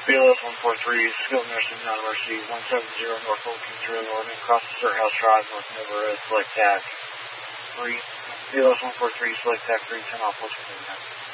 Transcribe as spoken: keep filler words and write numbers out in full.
B L S one four three, Skilled Nursing University, one seven zero North fourteen zero North, across the Sir House Drive, North Nova Road, select tac three. B L S one four three, select tac three, ten off, what's your name?